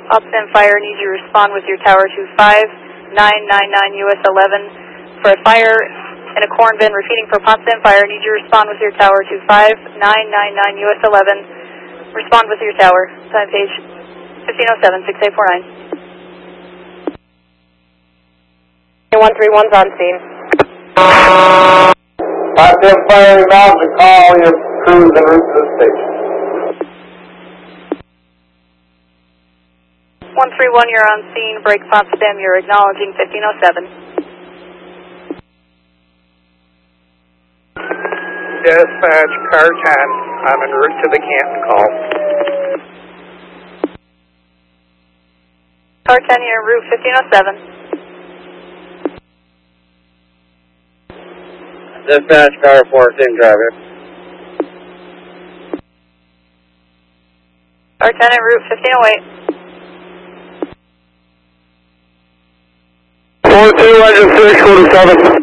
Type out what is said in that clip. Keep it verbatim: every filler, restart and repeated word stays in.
Potsdam Fire needs you to respond with your tower to five nine nine nine U S eleven for a fire in a corn bin. Repeating for Potsdam Fire, need you to respond with your tower to five nine nine nine U S eleven. Respond with your tower. Time page fifteen oh seven, six eight four nine. one three one's on scene. Potsdam Fire involved to call your crews en route to the station. one three one, you're on scene. Break Potsdam, you're acknowledging fifteen oh seven. Dispatch, car ten, I'm en route to the Canton call. Car ten, you're en route fifteen oh seven. Dispatch, car four, same driver. Car ten en route fifteen oh eight. four two, engine six, quarter seven.